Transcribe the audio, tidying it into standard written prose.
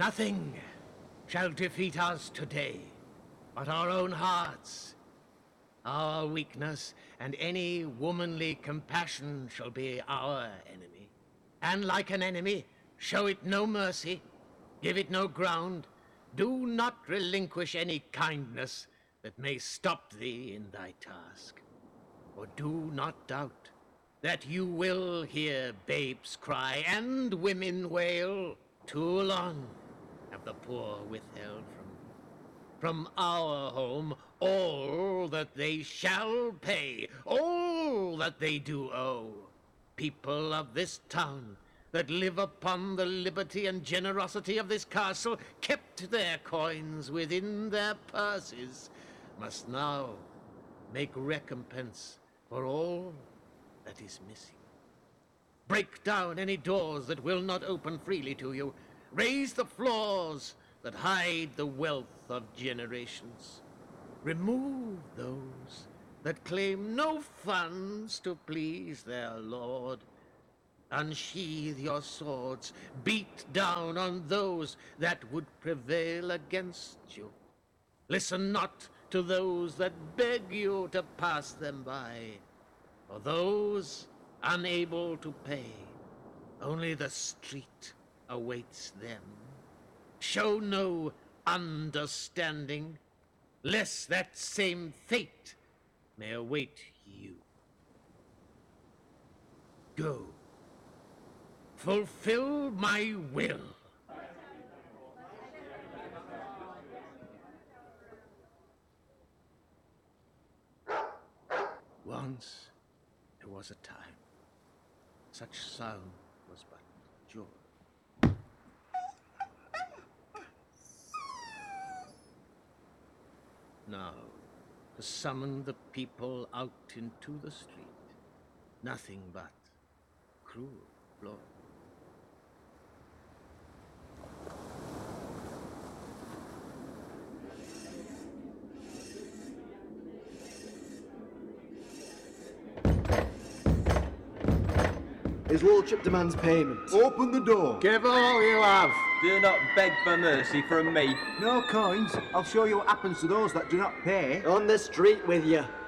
Nothing shall defeat us today, but our own hearts. Our weakness and any womanly compassion shall be our enemy. And like an enemy, show it no mercy, give it no ground, do not relinquish any kindness that may stop thee in thy task. For do not doubt that you will hear babes cry and women wail. Too long have the poor withheld from our home all that they shall pay, all that they do owe. People of this town that live upon the liberty and generosity of this castle, kept their coins within their purses, must now make recompense for all that is missing. Break down any doors that will not open freely to you. Raise the floors that hide the wealth of generations. Remove those that claim no funds to please their lord. Unsheathe your swords, beat down on those that would prevail against you. Listen not to those that beg you to pass them by, for those unable to pay, only the street awaits them. Show no understanding, lest that same fate may await you. Go. Fulfill my will. Once there was a time, such sound was but joy. Now, to summon the people out into the street, nothing but cruel blow. His lordship demands payment. Open the door. Give all you have. Do not beg for mercy from me. No coins. I'll show you what happens to those that do not pay. On the street with you.